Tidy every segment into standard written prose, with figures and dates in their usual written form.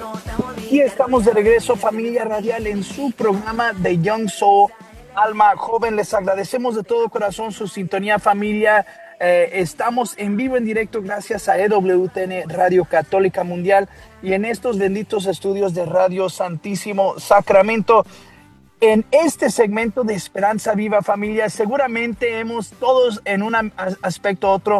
Y estamos de regreso, familia radial, en su programa de Young Soul, Alma Joven. Les agradecemos de todo corazón su sintonía, familia. Estamos en vivo, en directo, gracias a EWTN Radio Católica Mundial y en estos benditos estudios de Radio Santísimo Sacramento. En este segmento de Esperanza Viva, familia, seguramente hemos todos en un aspecto u otro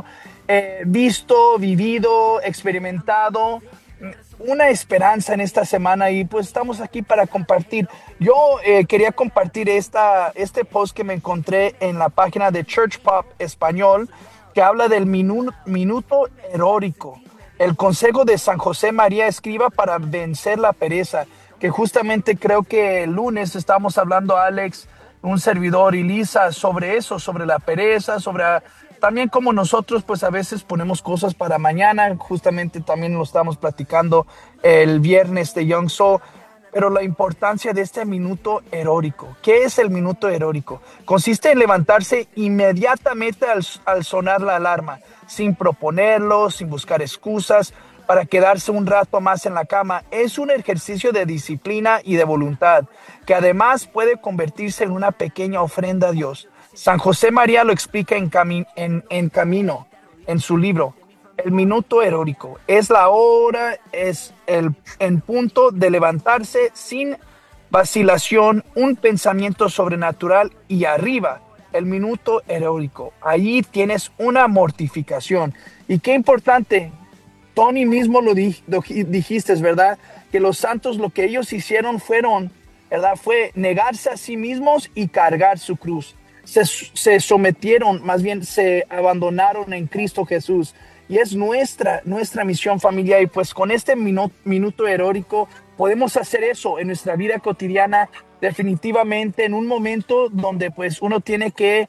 visto, vivido, experimentado una esperanza en esta semana y pues estamos aquí para compartir. Yo quería compartir este post que me encontré en la página de Church Pop Español que habla del minuto heroico, el consejo de San José María Escriba para vencer la pereza, que justamente creo que el lunes estábamos hablando, Alex, un servidor y Lisa, sobre eso, sobre la pereza, sobre también como nosotros pues a veces ponemos cosas para mañana, justamente también lo estábamos platicando el viernes de Young Soul, pero la importancia de este minuto heroico. ¿Qué es el minuto heroico? Consiste en levantarse inmediatamente al sonar la alarma, sin proponerlo, sin buscar excusas, para quedarse un rato más en la cama. Es un ejercicio de disciplina y de voluntad, que además puede convertirse en una pequeña ofrenda a Dios. San José María lo explica en Camino, en su libro. El minuto heroico es la hora, es en punto de levantarse sin vacilación, un pensamiento sobrenatural y arriba, el minuto heroico. Allí tienes una mortificación. Y qué importante, Tony mismo lo dijiste, ¿verdad? Que los santos lo que ellos hicieron ¿verdad? Fue negarse a sí mismos y cargar su cruz. Se sometieron, más bien se abandonaron en Cristo Jesús. Y es nuestra misión, familia. Y pues con este minuto heroico podemos hacer eso en nuestra vida cotidiana, definitivamente en un momento donde pues uno tiene que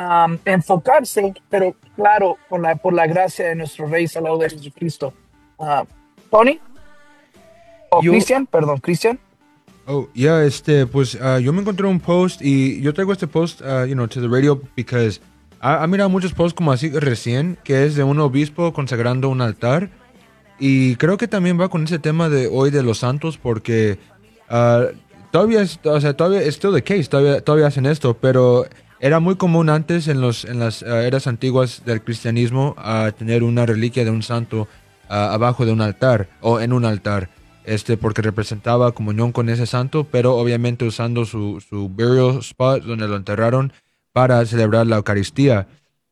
enfocarse, pero claro, por la gracia de nuestro Rey Salvador de Jesucristo. Tony, o Yo, Cristian. oh, yeah, pues yo me encontré un post y yo traigo este post, to the radio because ha mirado muchos posts como así recién, que es de un obispo consagrando un altar y creo que también va con ese tema de hoy de los santos porque ah, todavía es still the case, todavía hacen esto, pero era muy común antes en las eras antiguas del cristianismo tener una reliquia de un santo abajo de un altar o en un altar. Porque representaba comunión con ese santo, pero obviamente usando su burial spot donde lo enterraron para celebrar la Eucaristía.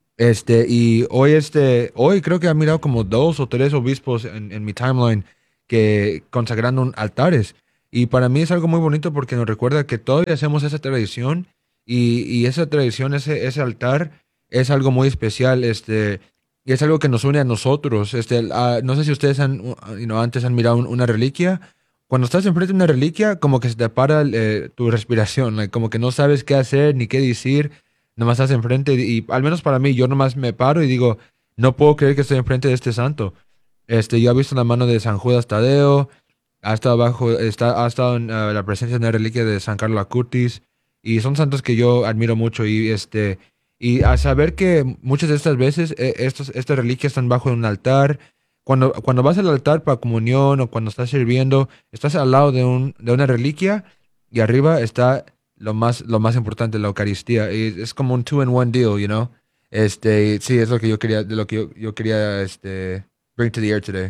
Hoy creo que ha mirado como dos o tres obispos en mi timeline que consagrando altares. Y para mí es algo muy bonito porque nos recuerda que todavía hacemos esa tradición y esa tradición, ese altar es algo muy especial, y es algo que nos une a nosotros. No sé si ustedes antes han mirado una reliquia. Cuando estás enfrente de una reliquia, como que se te para tu respiración, como que no sabes qué hacer ni qué decir. Nomás estás enfrente y al menos para mí, yo nomás me paro y digo, no puedo creer que estoy enfrente de este santo. Yo he visto la mano de San Judas Tadeo, ha estado en la presencia de una reliquia de San Carlos Acutis y son santos que yo admiro mucho y a saber que muchas de estas veces estas reliquias están bajo un altar. Cuando vas al altar para comunión o cuando estás sirviendo, estás al lado de una reliquia y arriba está lo más importante, la Eucaristía. Y es como un two-in-one deal, sí, es lo que yo quería, de lo que yo quería, bring to the air today.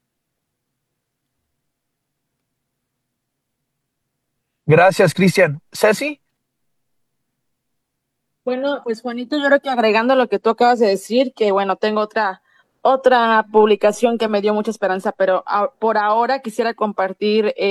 Gracias, Cristian. Ceci. Bueno, pues Juanito, yo creo que agregando lo que tú acabas de decir, que bueno, tengo otra publicación que me dio mucha esperanza, pero por ahora quisiera compartir